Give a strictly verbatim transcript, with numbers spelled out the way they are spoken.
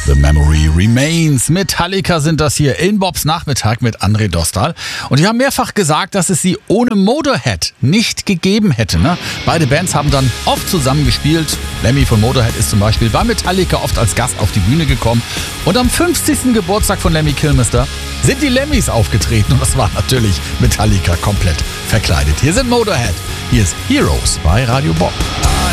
The Memory Remains. Metallica sind das hier in Bobs Nachmittag mit André Dostal. Und die haben mehrfach gesagt, dass es sie ohne Motorhead nicht gegeben hätte. Ne? Beide Bands haben dann oft zusammen gespielt. Lemmy von Motorhead ist zum Beispiel bei Metallica oft als Gast auf die Bühne gekommen. Und am fünfzigsten Geburtstag von Lemmy Kilmister sind die Lemmys aufgetreten. Und das war natürlich Metallica komplett verkleidet. Hier sind Motorhead. Hier ist Heroes bei Radio Bob.